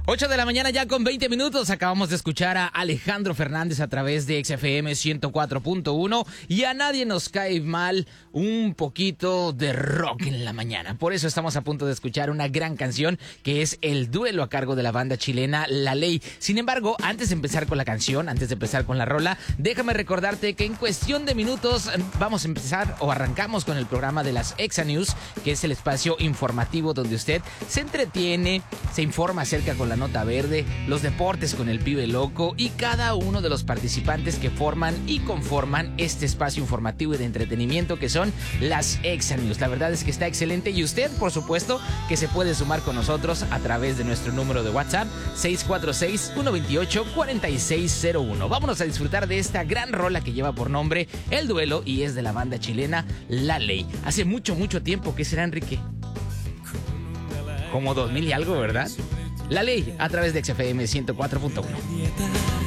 8 de la mañana ya con 20 minutos. Acabamos de escuchar a Alejandro Fernández a través de XFM 104.1 y a nadie nos cae mal un poquito de rock en la mañana. Por eso estamos a punto de escuchar una gran canción que es El Duelo a cargo de la banda chilena La Ley. Sin embargo, antes de empezar con la canción, antes de empezar con la rola, déjame recordarte que en cuestión de minutos vamos a empezar o arrancamos con el programa de las Exa News, que es el espacio informativo donde usted se entretiene, se informa acerca con la nota verde, los deportes con el pibe loco y cada uno de los participantes que forman y conforman este espacio informativo y de entretenimiento que son las Exa News. La verdad es que está excelente y usted, por supuesto, que se puede sumar con nosotros a través de nuestro número de WhatsApp 646-128-4601. Vámonos a disfrutar de esta gran rola que lleva por nombre El Duelo y es de la banda chilena La Ley. Hace mucho tiempo, ¿qué será, Enrique? Como 2000 y algo, ¿verdad? La Ley a través de XFM 104.1.